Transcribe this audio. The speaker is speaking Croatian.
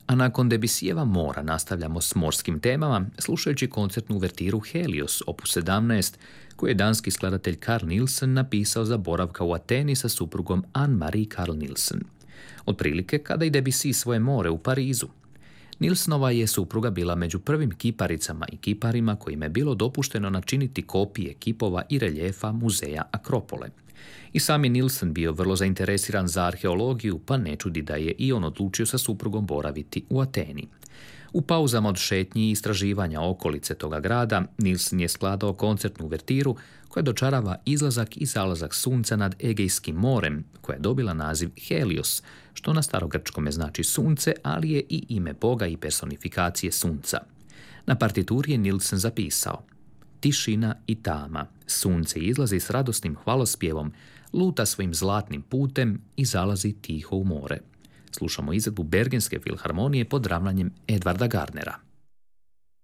A nakon Debussyjeva Mora nastavljamo s morskim temama, slušajući koncertnu uvertiru Helios, opus 17, koju je danski skladatelj Carl Nielsen napisao za boravka u Ateni sa suprugom Anne-Marie Carl Nielsen. Otprilike kada i Debussy svoje More u Parizu. Nilsenova je supruga bila među prvim kiparicama i kiparima kojima je bilo dopušteno načiniti kopije kipova i reljefa muzeja Akropole. I sami Nielsen bio vrlo zainteresiran za arheologiju, pa ne čudi da je i on odlučio sa suprugom boraviti u Ateni. U pauzama od šetnji i istraživanja okolice toga grada, Nielsen je skladao koncertnu uvertiru koja dočarava izlazak i zalazak sunca nad Egejskim morem, koja je dobila naziv Helios, što na starogrčkome znači sunce, ali je i ime Boga i personifikacije sunca. Na partituri je Nielsen zapisao: tišina i tama, sunce izlazi s radosnim hvalospjevom, luta svojim zlatnim putem i zalazi tiho u more. Slušamo izvedbu Bergenske filharmonije pod ravnanjem Edvarda Gardnera.